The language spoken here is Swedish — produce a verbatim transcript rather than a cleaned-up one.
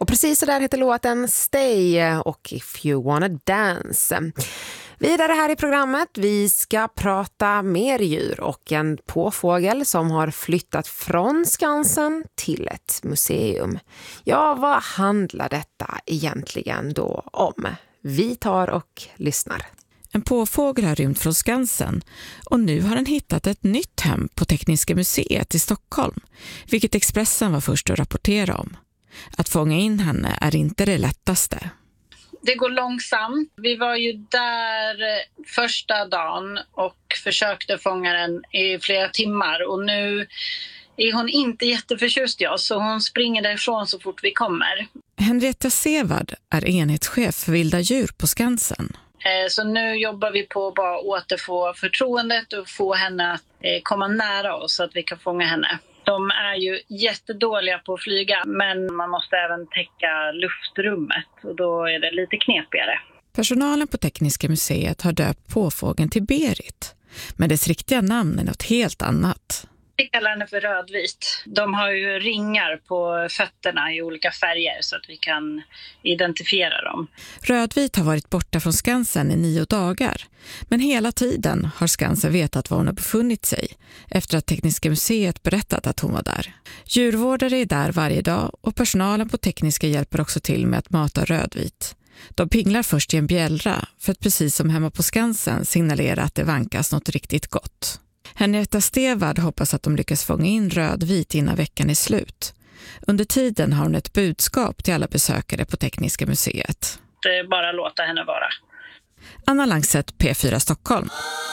Och precis så där heter låten Stay och If You Wanna Dance. Vidare här i programmet, vi ska prata mer djur och en påfågel som har flyttat från Skansen till ett museum. Ja, vad handlar detta egentligen då om? Vi tar och lyssnar. En påfågel har rymt från Skansen och nu har den hittat ett nytt hem på Tekniska museet i Stockholm, vilket Expressen var först att rapportera om. Att fånga in henne är inte det lättaste. Det går långsamt. Vi var ju där första dagen och försökte fånga den i flera timmar. Och nu är hon inte jätteförtjust i oss, så hon springer därifrån så fort vi kommer. Henrietta Sevard är enhetschef för vilda djur på Skansen. Så nu jobbar vi på att bara återfå förtroendet och få henne att komma nära oss så att vi kan fånga henne. De är ju jättedåliga på att flyga, men man måste även täcka luftrummet och då är det lite knepigare. Personalen på Tekniska museet har döpt påfågeln till Berit, men dess riktiga namn är något helt annat. Vi kallar henne för rödvit. De har ju ringar på fötterna i olika färger så att vi kan identifiera dem. Rödvit har varit borta från Skansen i nio dagar. Men hela tiden har Skansen vetat var hon har befunnit sig efter att Tekniska museet berättat att hon var där. Djurvårdare är där varje dag och personalen på Tekniska hjälper också till med att mata Rödvit. De pinglar först i en bjällra för att precis som hemma på Skansen signalera att det vankas något riktigt gott. Henrietta Sevard hoppas att de lyckas fånga in Rödvit innan veckan är slut. Under tiden har hon ett budskap till alla besökare på Tekniska museet. Det är bara låta henne vara. Anna Langset, P fyra Stockholm.